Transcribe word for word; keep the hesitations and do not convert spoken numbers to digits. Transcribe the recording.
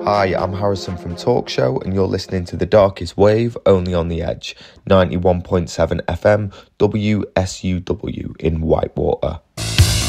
Hi, I'm Harrison from Talk Show, and you're listening to The Darkest Wave, only on The Edge, ninety-one point seven F M, W S U W in Whitewater.